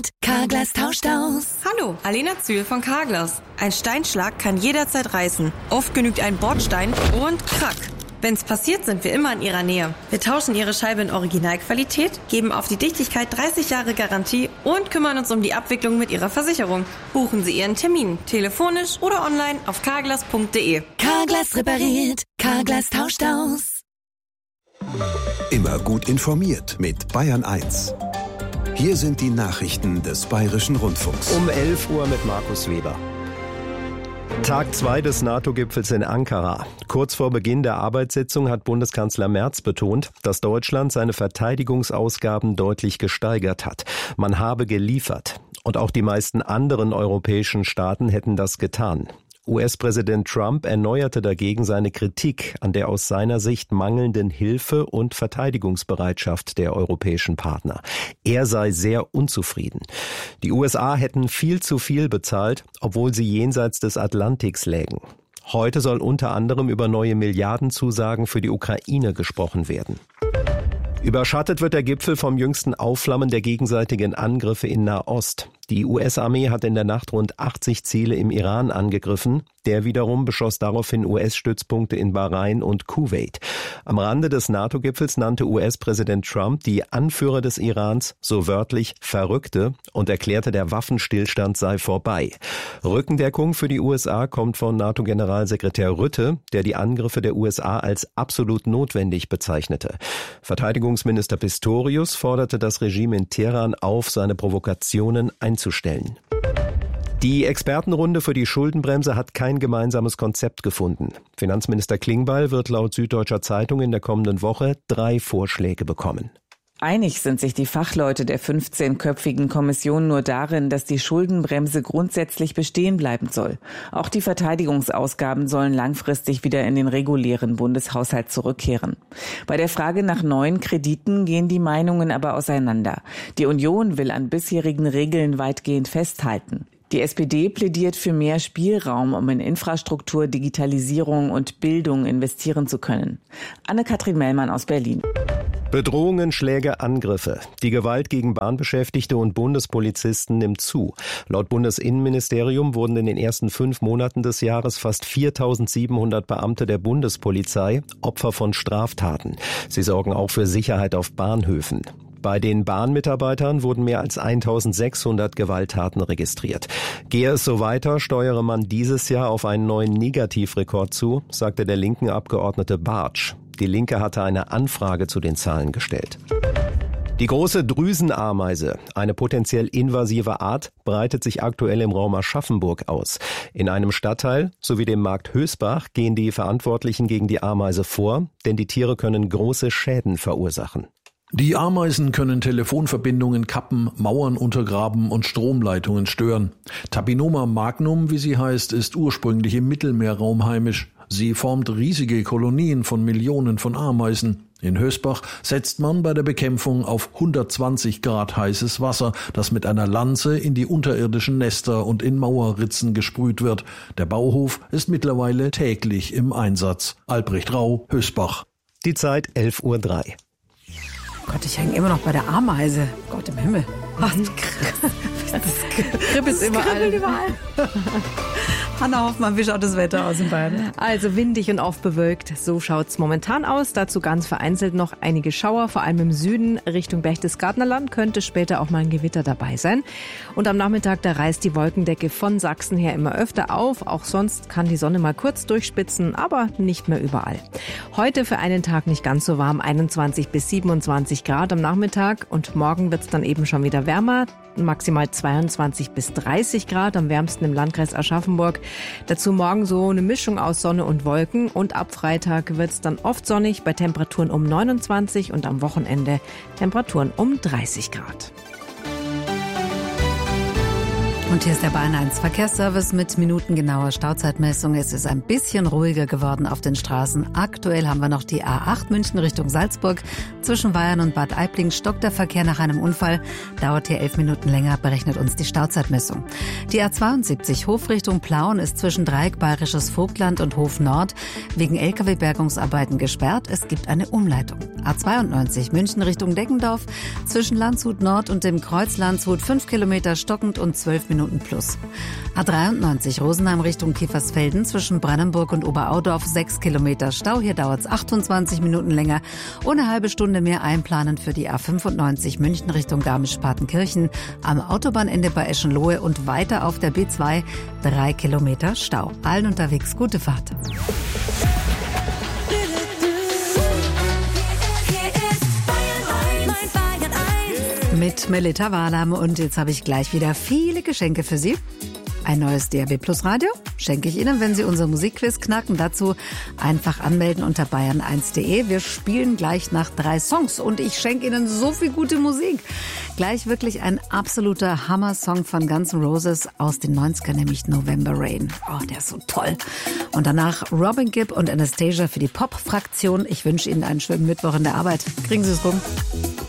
Carglass tauscht aus. Hallo, Alena Zühl von Carglass. Ein Steinschlag kann jederzeit reißen. Oft genügt ein Bordstein und krack. Wenn's passiert, sind wir immer in Ihrer Nähe. Wir tauschen Ihre Scheibe in Originalqualität, geben auf die Dichtigkeit 30 Jahre Garantie und kümmern uns um die Abwicklung mit Ihrer Versicherung. Buchen Sie Ihren Termin, telefonisch oder online auf carglass.de. Carglass repariert, Carglass tauscht aus. Immer gut informiert mit Bayern 1. Hier sind die Nachrichten des Bayerischen Rundfunks. Um 11 Uhr mit Markus Weber. Tag 2 des NATO-Gipfels in Ankara. Kurz vor Beginn der Arbeitssitzung hat Bundeskanzler Merz betont, dass Deutschland seine Verteidigungsausgaben deutlich gesteigert hat. Man habe geliefert. Und auch die meisten anderen europäischen Staaten hätten das getan. US-Präsident Trump erneuerte dagegen seine Kritik an der aus seiner Sicht mangelnden Hilfe und Verteidigungsbereitschaft der europäischen Partner. Er sei sehr unzufrieden. Die USA hätten viel zu viel bezahlt, obwohl sie jenseits des Atlantiks lägen. Heute soll unter anderem über neue Milliardenzusagen für die Ukraine gesprochen werden. Überschattet wird der Gipfel vom jüngsten Aufflammen der gegenseitigen Angriffe in Nahost. Die US-Armee hat in der Nacht rund 80 Ziele im Iran angegriffen. Der wiederum beschoss daraufhin US-Stützpunkte in Bahrain und Kuwait. Am Rande des NATO-Gipfels nannte US-Präsident Trump die Anführer des Irans so wörtlich Verrückte und erklärte, der Waffenstillstand sei vorbei. Rückendeckung für die USA kommt von NATO-Generalsekretär Rutte, der die Angriffe der USA als absolut notwendig bezeichnete. Verteidigungsminister Pistorius forderte das Regime in Teheran auf, seine Provokationen einzustellen. Die Expertenrunde für die Schuldenbremse hat kein gemeinsames Konzept gefunden. Finanzminister Klingbeil wird laut Süddeutscher Zeitung in der kommenden Woche 3 Vorschläge bekommen. Einig sind sich die Fachleute der 15-köpfigen Kommission nur darin, dass die Schuldenbremse grundsätzlich bestehen bleiben soll. Auch die Verteidigungsausgaben sollen langfristig wieder in den regulären Bundeshaushalt zurückkehren. Bei der Frage nach neuen Krediten gehen die Meinungen aber auseinander. Die Union will an bisherigen Regeln weitgehend festhalten. Die SPD plädiert für mehr Spielraum, um in Infrastruktur, Digitalisierung und Bildung investieren zu können. Anne-Kathrin Mellmann aus Berlin. Bedrohungen, Schläge, Angriffe. Die Gewalt gegen Bahnbeschäftigte und Bundespolizisten nimmt zu. Laut Bundesinnenministerium wurden in den ersten 5 Monaten des Jahres fast 4.700 Beamte der Bundespolizei Opfer von Straftaten. Sie sorgen auch für Sicherheit auf Bahnhöfen. Bei den Bahnmitarbeitern wurden mehr als 1.600 Gewalttaten registriert. Gehe es so weiter, steuere man dieses Jahr auf einen neuen Negativrekord zu, sagte der linken Abgeordnete Bartsch. Die Linke hatte eine Anfrage zu den Zahlen gestellt. Die große Drüsenameise, eine potenziell invasive Art, breitet sich aktuell im Raum Aschaffenburg aus. In einem Stadtteil sowie dem Markt Hösbach gehen die Verantwortlichen gegen die Ameise vor, denn die Tiere können große Schäden verursachen. Die Ameisen können Telefonverbindungen kappen, Mauern untergraben und Stromleitungen stören. Tapinoma magnum, wie sie heißt, ist ursprünglich im Mittelmeerraum heimisch. Sie formt riesige Kolonien von Millionen von Ameisen. In Hösbach setzt man bei der Bekämpfung auf 120 Grad heißes Wasser, das mit einer Lanze in die unterirdischen Nester und in Mauerritzen gesprüht wird. Der Bauhof ist mittlerweile täglich im Einsatz. Albrecht Rau, Hösbach. Die Zeit 11:03 Uhr. Gott, ich hänge immer noch bei der Ameise. Gott im Himmel. Ach, das kribbelt überall. Hanna Hoffmann, wie schaut das Wetter aus in Bayern? Also windig und oft bewölkt, so schaut's momentan aus. Dazu ganz vereinzelt noch einige Schauer, vor allem im Süden Richtung Berchtesgadener Land könnte später auch mal ein Gewitter dabei sein. Und am Nachmittag, da reißt die Wolkendecke von Sachsen her immer öfter auf. Auch sonst kann die Sonne mal kurz durchspitzen, aber nicht mehr überall. Heute für einen Tag nicht ganz so warm, 21 bis 27 Grad am Nachmittag. Und morgen wird's dann eben schon wieder wärmer, maximal 22 bis 30 Grad, am wärmsten im Landkreis Aschaffenburg. Dazu morgen so eine Mischung aus Sonne und Wolken und ab Freitag wird es dann oft sonnig bei Temperaturen um 29 und am Wochenende Temperaturen um 30 Grad. Und hier ist der Bayern 1 Verkehrsservice mit minutengenauer Stauzeitmessung. Es ist ein bisschen ruhiger geworden auf den Straßen. Aktuell haben wir noch die A8 München Richtung Salzburg. Zwischen Weyern und Bad Aibling stockt der Verkehr nach einem Unfall. Dauert hier 11 Minuten länger, berechnet uns die Stauzeitmessung. Die A72 Hof Richtung Plauen ist zwischen Dreieck Bayerisches Vogtland und Hof Nord wegen Lkw-Bergungsarbeiten gesperrt. Es gibt eine Umleitung. A92 München Richtung Deggendorf zwischen Landshut Nord und dem Kreuz Landshut 5 Kilometer stockend und 12 Minuten plus. A93 Rosenheim Richtung Kiefersfelden zwischen Brandenburg und Oberaudorf 6 Kilometer Stau. Hier dauert es 28 Minuten länger und eine halbe Stunde mehr einplanen für die A95 München Richtung Garmisch-Partenkirchen am Autobahnende bei Eschenlohe und weiter auf der B2 3 Kilometer Stau. Allen unterwegs gute Fahrt. Mit Melita Walam und jetzt habe ich gleich wieder viele Geschenke für Sie. Ein neues DAB Plus Radio schenke ich Ihnen, wenn Sie unser Musikquiz knacken. Dazu einfach anmelden unter bayern1.de. Wir spielen gleich nach 3 Songs und ich schenke Ihnen so viel gute Musik. Gleich wirklich ein absoluter Hammer-Song von Guns N' Roses aus den 90ern, nämlich November Rain. Oh, der ist so toll. Und danach Robin Gibb und Anastasia für die Pop-Fraktion. Ich wünsche Ihnen einen schönen Mittwoch in der Arbeit. Kriegen Sie es rum.